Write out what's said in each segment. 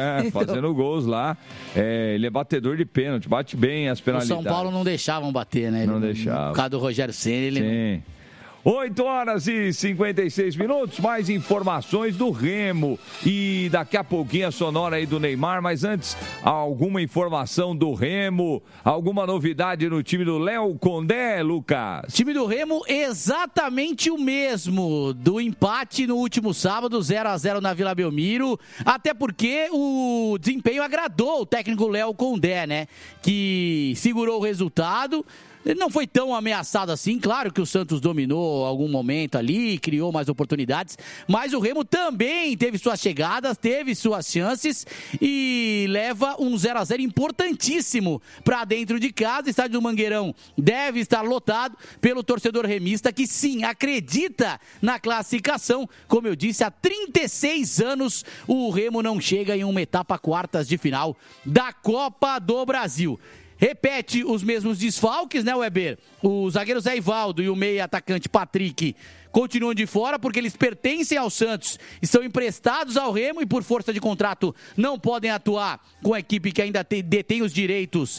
Fazendo gols lá. Ele é batedor de pênalti, bate bem as penalidades. O São Paulo não deixavam bater, né? Não deixava. Por causa do Rogério Ceni, Sim. 8 horas e 56 minutos, mais informações do Remo e daqui a pouquinho a sonora aí do Neymar, mas antes, alguma informação do Remo, alguma novidade no time do Léo Condé, Lucas? Time do Remo exatamente o mesmo do empate no último sábado, 0-0 na Vila Belmiro, até porque o desempenho agradou o técnico Léo Condé, né, que segurou o resultado. Ele não foi tão ameaçado assim, claro que o Santos dominou algum momento ali, criou mais oportunidades, mas o Remo também teve suas chegadas, teve suas chances e leva um 0-0 importantíssimo para dentro de casa. O estádio do Mangueirão deve estar lotado pelo torcedor remista que sim, acredita na classificação. Como eu disse, há 36 anos o Remo não chega em uma etapa quartas de final da Copa do Brasil. Repete os mesmos desfalques, né, Weber? O zagueiro Zé Ivaldo e o meia atacante Patrick continuam de fora porque eles pertencem ao Santos, estão emprestados ao Remo e por força de contrato não podem atuar com a equipe que ainda detém os direitos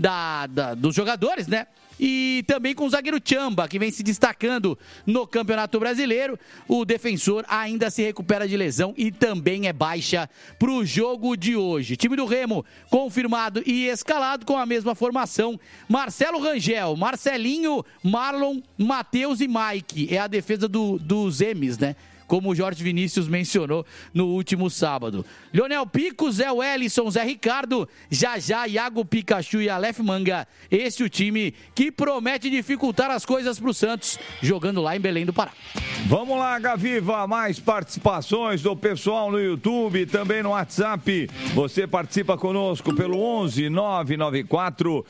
dos jogadores, né? E também com o zagueiro Tchamba, que vem se destacando no Campeonato Brasileiro. O defensor ainda se recupera de lesão e também é baixa para o jogo de hoje. Time do Remo confirmado e escalado com a mesma formação. Marcelo Rangel, Marcelinho, Marlon, Matheus e Mike. É a defesa dos M's, né? Como o Jorge Vinícius mencionou no último sábado. Leonel Pico, Zé Wellison, Zé Ricardo, Jajá, Iago Pikachu e Aleph Manga. Esse é o time que promete dificultar as coisas para o Santos, jogando lá em Belém do Pará. Vamos lá, Gaviva, mais participações do pessoal no YouTube, também no WhatsApp. Você participa conosco pelo 11 994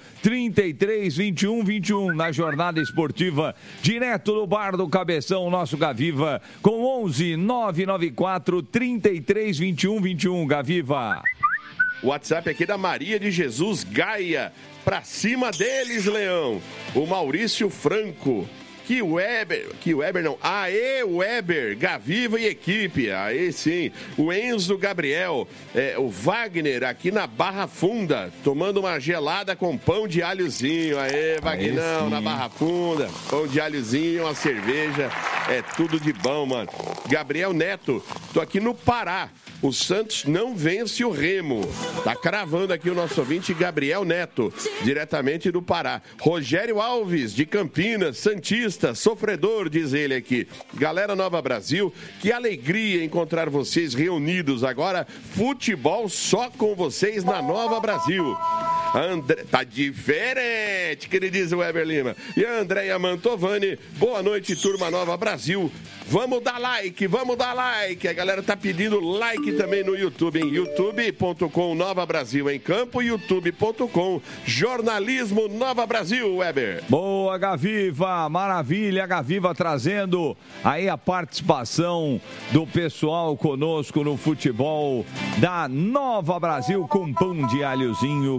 33 21 21 na jornada esportiva, direto do Bar do Cabeção, nosso Gaviva, com 11 994 33 21 21, Gaviva. O WhatsApp aqui da Maria de Jesus Gaia. Pra cima deles, Leão. O Maurício Franco. Que Weber não. Aê, Weber, Gaviva e equipe. Aê, sim. O Enzo Gabriel. O Wagner aqui na Barra Funda, tomando uma gelada com pão de alhozinho. Aê, Wagnão, na Barra Funda. Pão de alhozinho, uma cerveja. É tudo de bom, mano. Gabriel Neto. Tô aqui no Pará. O Santos não vence o Remo. Tá cravando aqui o nosso ouvinte Gabriel Neto, diretamente do Pará. Rogério Alves, de Campinas, santista, sofredor, diz ele aqui. Galera Nova Brasil, que alegria encontrar vocês reunidos agora. Futebol só com vocês na Nova Brasil. Tá diferente, que ele diz o Weber Lima. E a Andréia Mantovani, boa noite, turma Nova Brasil. Vamos dar like, vamos dar like. A galera tá pedindo like também no YouTube, em youtube.com Nova Brasil em Campo, youtube.com Jornalismo Nova Brasil, Weber. Boa, Gaviva, maravilha, Gaviva trazendo aí a participação do pessoal conosco no futebol da Nova Brasil, com pão de alhozinho,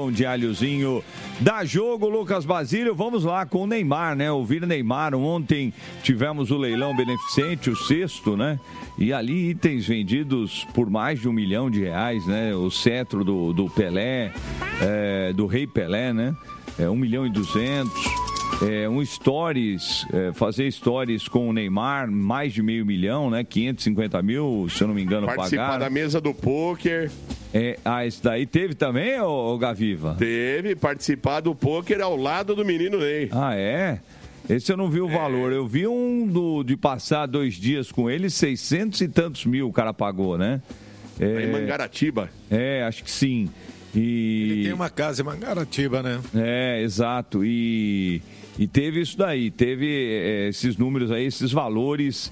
Dá jogo, Lucas Basílio, vamos lá com o Neymar, né? Ouvir Neymar, ontem tivemos o leilão beneficente, o sexto, né? E ali itens vendidos por mais de R$1 milhão, né? O cetro do Pelé, do Rei Pelé, né? 1.200.000. Stories, fazer stories com o Neymar, mais de R$500 mil, né? 550 mil, se eu não me engano, pagaram. Participar da mesa do pôquer. Esse daí teve também, ô Gaviva? Teve, participar do pôquer ao lado do menino Ney. Ah, é? Esse eu não vi o valor. Eu vi de passar 2 dias com ele, 600 e tantos mil o cara pagou, né? Em Mangaratiba. Acho que sim. Ele tem uma casa em Mangaratiba, né? Exato. E teve isso daí, teve esses números aí, esses valores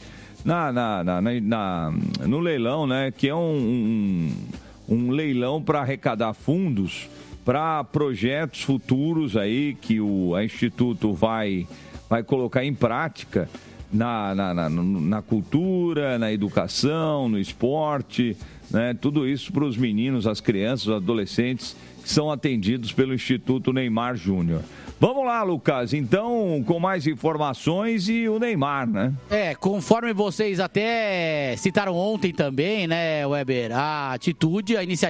no leilão, né? Que é um leilão para arrecadar fundos para projetos futuros aí que o Instituto vai colocar em prática na cultura, na educação, no esporte, né? Tudo isso para os meninos, as crianças, os adolescentes que são atendidos pelo Instituto Neymar Júnior. Vamos lá, Lucas, então, com mais informações e o Neymar, né? Conforme vocês até citaram ontem também, né, Weber, a iniciativa